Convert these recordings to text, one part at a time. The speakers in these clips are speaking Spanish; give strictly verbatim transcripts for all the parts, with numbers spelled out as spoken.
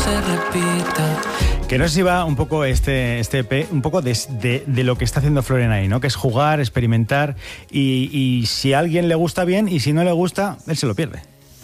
se repita. Que no sé si va un poco este, este E P, un poco de, de, de lo que está haciendo Florenay, ¿no? Que es jugar, experimentar y, y si a alguien le gusta bien y si no le gusta, él se lo pierde.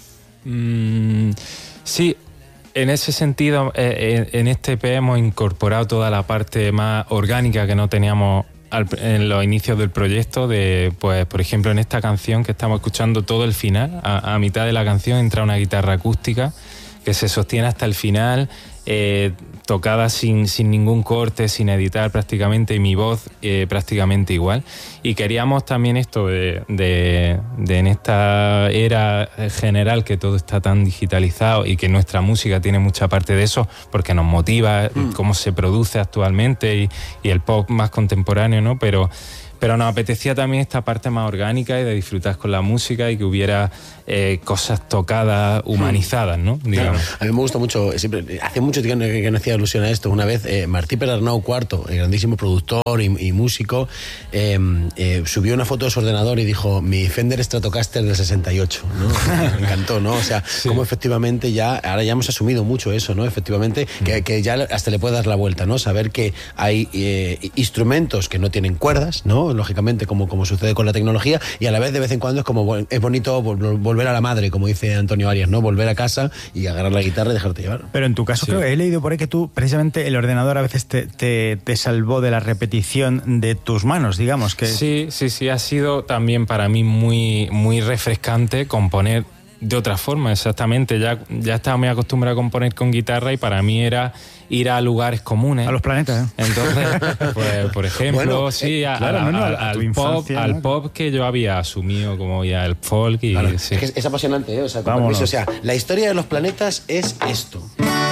Mm, sí, en ese sentido, eh, en este E P hemos incorporado toda la parte más orgánica que no teníamos al, en los inicios del proyecto. De, pues, por ejemplo, en esta canción que estamos escuchando, todo el final, a, a mitad de la canción entra una guitarra acústica que se sostiene hasta el final, eh, tocada sin, sin ningún corte, sin editar prácticamente, y mi voz eh, prácticamente igual. Y queríamos también esto de, de, de en esta era general que todo está tan digitalizado y que nuestra música tiene mucha parte de eso, porque nos motiva mm. cómo se produce actualmente y, y el pop más contemporáneo, ¿no? Pero Pero nos apetecía también esta parte más orgánica y de disfrutar con la música y que hubiera eh, cosas tocadas, humanizadas, ¿no? Digamos. Claro. A mí me gusta mucho, siempre, hace mucho tiempo que, que no hacía alusión a esto. Una vez eh, Martí Perarnau cuarto, el grandísimo productor y, y músico, eh, eh, subió una foto de su ordenador y dijo: mi Fender Stratocaster del sesenta y ocho, ¿no? Me encantó, ¿no? O sea, sí. Como efectivamente ya, ahora ya hemos asumido mucho eso, ¿no? Efectivamente, mm. que, que ya hasta le puede dar la vuelta, ¿no? Saber que hay eh, instrumentos que no tienen cuerdas, ¿no? Lógicamente, como, como sucede con la tecnología, y a la vez de vez en cuando es como es bonito volver a la madre, como dice Antonio Arias, ¿no? Volver a casa y agarrar la guitarra y dejarte llevar. Pero en tu caso, sí. Creo que he leído por ahí que tú, precisamente, el ordenador a veces te, te, te salvó de la repetición de tus manos, digamos. Que... Sí, sí, sí, ha sido también para mí muy, muy refrescante componer de otra forma, exactamente. Ya, ya estaba muy acostumbrado a componer con guitarra y para mí era ir a lugares comunes. A los planetas, ¿eh? Entonces, pues, por ejemplo, bueno, sí, a, claro, a, no, no, a, al, infancia, pop, ¿no? Al pop que yo había asumido como ya el folk. Y, claro. Sí. Es, que es apasionante, ¿eh? O sea, con permiso, o sea, la historia de los planetas es esto.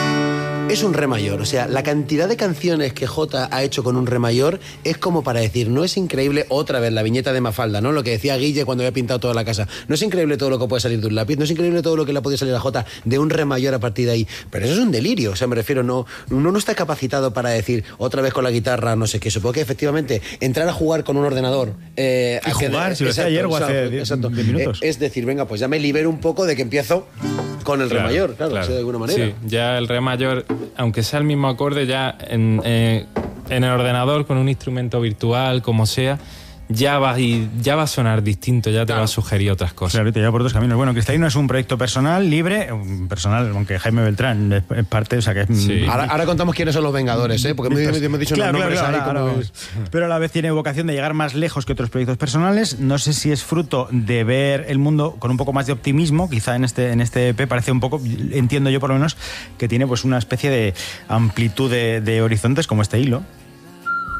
Es un re mayor, o sea, la cantidad de canciones que Jota ha hecho con un re mayor es como para decir, no es increíble, otra vez la viñeta de Mafalda, ¿no? Lo que decía Guille cuando había pintado toda la casa. No es increíble todo lo que puede salir de un lápiz, no es increíble todo lo que le ha podido salir a Jota de un re mayor a partir de ahí. Pero eso es un delirio, o sea, me refiero, no, uno no está capacitado para decir otra vez con la guitarra, no sé qué. Supongo que efectivamente entrar a jugar con un ordenador. Eh, y jugar, que, si lo hacía ayer o hace diez minutos. Es decir, venga, pues ya me libero un poco de que empiezo con el claro, re mayor, claro, claro. O sea, de alguna manera. Sí, ya el re mayor, aunque sea el mismo acorde, ya en, eh, en el ordenador con un instrumento virtual, como sea, ya va, y ya va a sonar distinto, ya te claro. va a sugerir otras cosas. Claro, te lleva por otros caminos. Bueno, Cristalino es un proyecto personal, libre, personal, aunque Jaime Beltrán es parte, o sea que es... Sí. Ahora, ahora contamos quiénes son los Vengadores, ¿eh? Porque hemos, hemos dicho claro, los nombres claro, ahí claro, como... ahora, pero a la vez tiene vocación de llegar más lejos que otros proyectos personales. No sé si es fruto de ver el mundo con un poco más de optimismo, quizá en este, en este E P parece un poco, entiendo yo por lo menos, que tiene pues una especie de amplitud de, de horizontes como este hilo.